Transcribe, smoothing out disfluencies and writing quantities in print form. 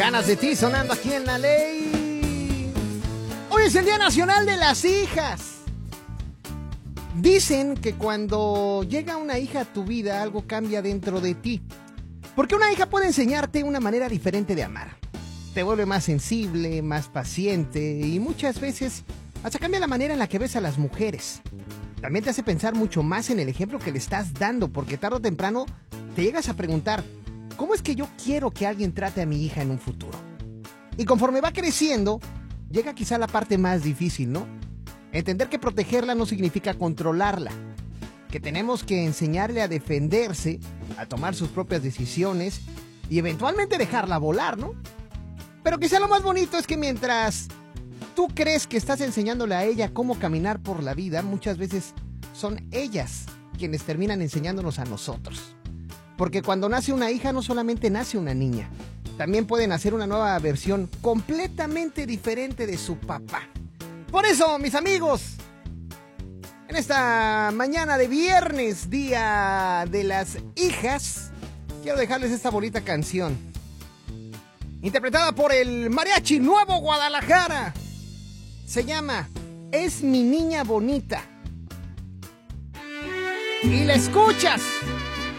Ganas de ti sonando aquí en La Ley. Hoy es el Día Nacional de las Hijas. Dicen que cuando llega una hija a tu vida, algo cambia dentro de ti. Porque una hija puede enseñarte una manera diferente de amar. Te vuelve más sensible, más paciente y muchas veces hasta cambia la manera en la que ves a las mujeres. También te hace pensar mucho más en el ejemplo que le estás dando, porque tarde o temprano te llegas a preguntar, ¿cómo es que yo quiero que alguien trate a mi hija en un futuro? Y conforme va creciendo, llega quizá la parte más difícil, ¿no? Entender que protegerla no significa controlarla, que tenemos que enseñarle a defenderse, a tomar sus propias decisiones y eventualmente dejarla volar, ¿no? Pero quizá lo más bonito es que mientras tú crees que estás enseñándole a ella cómo caminar por la vida, muchas veces son ellas quienes terminan enseñándonos a nosotros. Porque cuando nace una hija no solamente nace una niña, también puede nacer una nueva versión completamente diferente de su papá. Por eso, mis amigos, en esta mañana de viernes, Día de las Hijas, quiero dejarles esta bonita canción, interpretada por el Mariachi Nuevo Guadalajara. Se llama Es mi niña bonita. Y la escuchas